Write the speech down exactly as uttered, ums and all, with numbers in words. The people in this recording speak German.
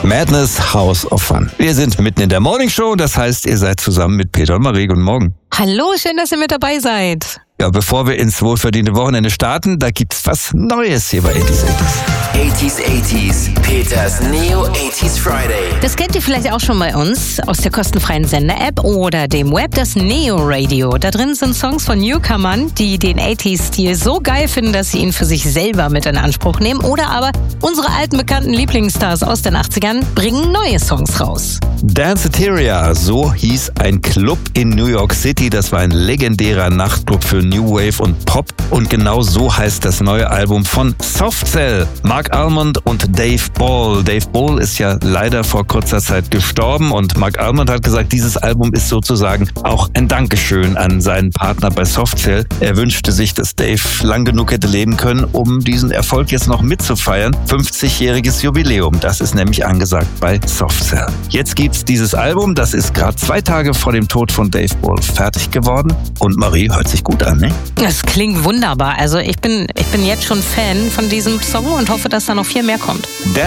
Madness House of Fun. Wir sind mitten in der Morning Show, das heißt, ihr seid zusammen mit Peter und Marie. Guten Morgen. Hallo, schön, dass ihr mit dabei seid. Ja, bevor wir ins wohlverdiente Wochenende starten, da gibt's was Neues hier bei achtziger achtziger achtziger, Peters Neo achtziger Friday. Das kennt ihr vielleicht auch schon bei uns aus der kostenfreien Sender-App oder dem Web, das Neo Radio. Da drin sind Songs von Newcomern, die den achtziger-Stil so geil finden, dass sie ihn für sich selber mit in Anspruch nehmen. Oder aber unsere alten bekannten Lieblingsstars aus den achtzigern bringen neue Songs raus. Danceteria, so hieß ein Club in New York City. Das war ein legendärer Nachtclub für New Wave und Pop. Und genau so heißt das neue Album von Soft Cell. Mark Almond und Dave Ball. Dave Ball ist ja leider vor kurzer Zeit gestorben und Mark Almond hat gesagt, dieses Album ist sozusagen auch ein Dankeschön an seinen Partner bei Soft Cell. Er wünschte sich, dass Dave lang genug hätte leben können, um diesen Erfolg jetzt noch mitzufeiern. fünfzigjähriges Jubiläum, das ist nämlich angesagt bei Soft Cell. Jetzt gibt's dieses Album, das ist gerade zwei Tage vor dem Tod von Dave Ball fertig geworden. Und Marie, hört sich gut an, ne? Das klingt wunderbar. Also ich bin, ich bin jetzt schon Fan von diesem Song und hoffe, dass da noch viel mehr kommt.